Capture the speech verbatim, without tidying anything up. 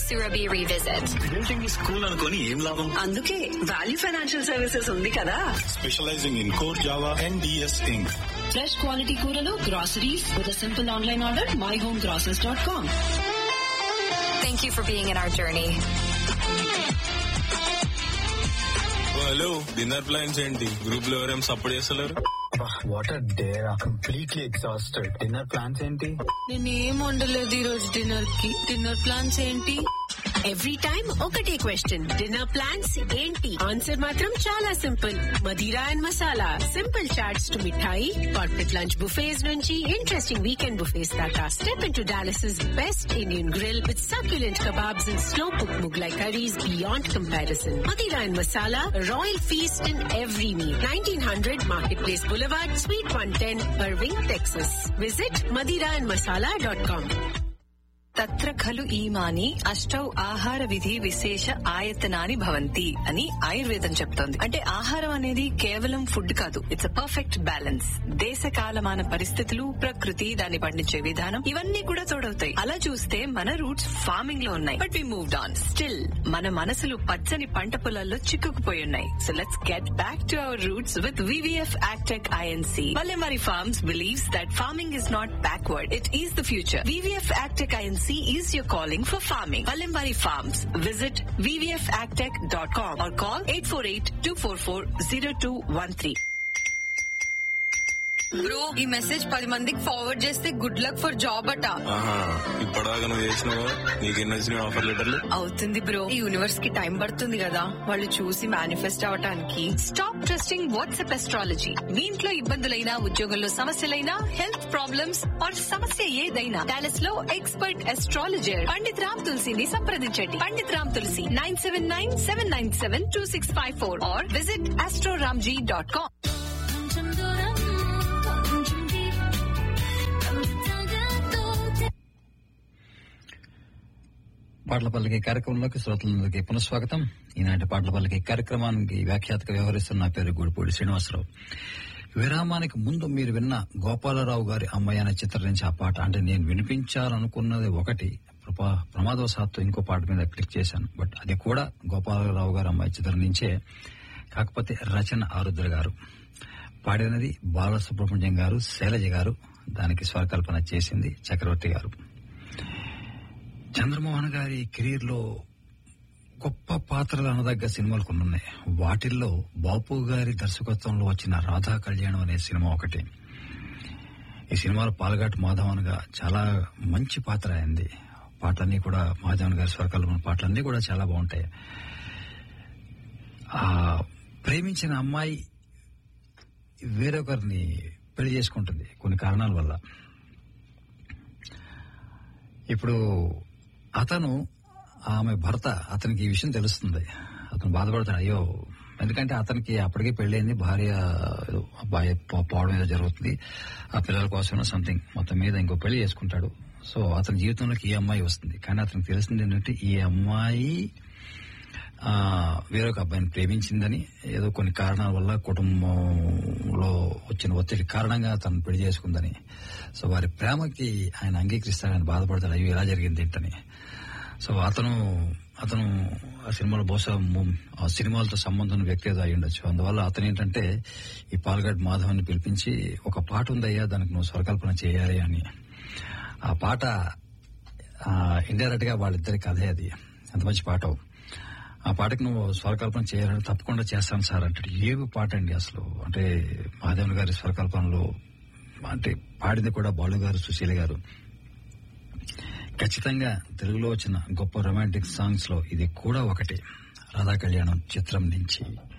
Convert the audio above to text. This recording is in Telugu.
Surabhi Revisit. బిల్డింగ్ స్కూల్ అనుకొని ఏం లాభం? అందుకే వాల్యూ ఫైనాన్షియల్ సర్వీసెస్ ఉంది కదా. Specialising in core Java and DS ink. Fresh quality కూరలు, groceries with a simple online order my home groceries dot com. Thank you for being in our journey. Hello, dinner plans ఏంటి? గ్రూప్ లో ఎవరేం సపోర్ట్ చేస్తలేరు? What or dare completely exhausted. Dinner plans ఏంటి? నేనేం వండలేదు ఈ రోజు డిన్నర్ కి. డిన్నర్ ప్లాన్స్ ఏంటి? ఎవ్రీ టైమ్ ఒకటే క్వశ్చన్, డిన్నర్ ప్లాన్స్ ఏంటి? ఆన్సర్ మాత్రం చాలా simple, Madira and masala. Simple charts to mithai, corporate lunch buffets నుంచి ఇంట్రెస్టింగ్ వీకెండ్ బుఫేస్ దాకా. Step in to Dallas best Indian grill with succulent kebabs and slow cooked Mughlai curries beyond comparison. Madira and Masala, a royal feast in every meal. nineteen hundred Marketplace Boulevard, Suite one ten, Irving, Texas. Visit madira and masala dot com. తత్ర ఖలు ఈమాని అష్టౌ ఆహార విధి విశేష ఆయతనాని భవంతి అని ఆయుర్వేదం చెప్తోంది. అంటే ఆహారం అనేది కేవలం ఫుడ్ కాదు, ఇట్స్ అ పర్ఫెక్ట్ బ్యాలెన్స్. దేశ కాలమాన పరిస్థితులు, ప్రకృతి, దాన్ని పండించే విధానం, ఇవన్నీ కూడా తోడవుతాయి. అలా చూస్తే మన రూట్స్ ఫార్మింగ్ లో ఉన్నాయి, but we moved on. Still మన మనసులు పచ్చని పంట పొలాల్లో చిక్కుకుపోయి ఉన్నాయి. So let's get back to our roots with VVF యాక్టెక్ INC. Vallemari Farms believes that farming is not backward, it is the future. V V F Agtech I N C is your calling for farming. Vallemari Farms. Visit v v f agtech dot com or call eight four eight, two four four, zero two one three. Bro, ఈ మెసేజ్ పది మందికి ఫార్వర్డ్ చేస్తే గుడ్ లక్ ఫర్ జాబ్ అట. ఇప్పటిదాకా నువ్వు చేసినావా? నీకెన్ని వచ్చిన ఆఫర్ లెటర్లు? అవుతుంది బ్రో, ఈ యూనివర్స్ కి టైం పడుతుంది కదా వాళ్ళు చూసి మేనిఫెస్ట్ అవటానికి. Stop trusting WhatsApp astrology. మీ ఇంట్లో ఇబ్బందులైనా, ఉద్యోగంలో సమస్యలైనా, హెల్త్ ప్రాబ్లమ్స్ ఆర్ సమస్య ఏదైనా, డాలస్ లో ఎక్స్పర్ట్ అస్ట్రాలజర్ పండిత్ రామ్ తులసిని సంప్రదించండి. పండిత్ రామ్ తులసి nine seven nine seven nine seven two six five four are visit Astroramji dot com. పాటల పల్లకి కార్యక్రమంలోకి శ్రోతలందరికీ పునఃస్వాగతం. ఈనాటి పాటల పల్లకి కార్యక్రమానికి వ్యాఖ్యాతగా వ్యవహరిస్తున్న నా పేరు గూడిపూడి శ్రీనివాసరావు. విరామానికి ముందు మీరు విన్న గోపాలరావు గారి అమ్మాయి అనే చిత్రం నుంచి ఆ పాట, అంటే నేను వినిపించాలనుకున్నది ఒకటి, ప్రమాదవశాత్తు ఇంకో పాట మీద క్లిక్ చేశాను, బట్ అది కూడా గోపాలరావు గారి అమ్మాయి చిత్రం నుంచే. కాకపోతే రచన ఆరుద్ర గారు పాడినది, బాలసుబ్రహ్మణ్యం గారు, శైలజ గారు, దానికి స్వరకల్పన చేసింది చక్రవర్తి గారు. చంద్రమోహన్ గారి కెరీర్ లో గొప్ప పాత్రలు అనదగ్గ సినిమాలు కొన్ని ఉన్నాయి. వాటిల్లో బాపు గారి దర్శకత్వంలో వచ్చిన రాధా కళ్యాణం అనే సినిమా ఒకటి. ఈ సినిమాలో పాల్ఘాట్ మాధవన్ గా చాలా మంచి పాత్ర అయింది. పాటలన్నీ కూడా మాధవన్ గారి స్వరకల్పన పాటలన్నీ కూడా చాలా బాగుంటాయి. ఆ ప్రేమించిన అమ్మాయి వేరొకరిని పెళ్లి చేసుకుంటుంది కొన్ని కారణాల వల్ల. ఇప్పుడు అతను, ఆమె భర్త, అతనికి ఈ విషయం తెలుస్తుంది. అతను బాధపడతాడు, అయ్యో, ఎందుకంటే అతనికి అప్పటికే పెళ్లైంది, భార్య అబ్బాయి పోవడం ఏదో జరుగుతుంది, ఆ పిల్లల కోసం సంథింగ్, మొత్తం మీద ఇంకో పెళ్లి చేసుకుంటాడు. సో అతని జీవితంలోకి ఈ అమ్మాయి వస్తుంది. కానీ అతనికి తెలిసింది ఏంటంటే ఈ అమ్మాయి ఆ వేరొక అబ్బాయిని ప్రేమించిందని, ఏదో కొన్ని కారణాల వల్ల కుటుంబంలో వచ్చిన ఒత్తిడి కారణంగా తను పెళ్లి చేసుకుందని. సో వారి ప్రేమకి ఆయన అంగీకరిస్తాడని బాధపడతాడు, అయ్యో ఇలా జరిగింది ఏంటని. సో అతను అతను ఆ సినిమాలో బహుశా ఆ సినిమాలతో సంబంధం వ్యక్తి ఏదో అయి ఉండొచ్చు. అందువల్ల అతను ఏంటంటే ఈ పాల్ఘాట్ మాధవన్ని పిలిపించి, ఒక పాట ఉందయ్యా, దానికి నువ్వు స్వరకల్పన చేయాలి అని. ఆ పాట ఇండైరెక్ట్ గా వాళ్ళిద్దరి కథే, అది ఎంత మంచి పాట. ఆ పాటకి నువ్వు స్వరకల్పన చేయాలని, తప్పకుండా చేస్తాను సార్ అంటే. ఏవి పాట అండి అసలు, అంటే మాధవన్ గారి స్వరకల్పనలో, అంటే పాడింది కూడా బాలు గారు, సుశీల గారు. ఖచ్చితంగా తెలుగులో వచ్చిన గొప్ప రొమాంటిక్ సాంగ్స్ లో ఇది కూడా ఒకటి. రాధా కళ్యాణం చిత్రం నుంచి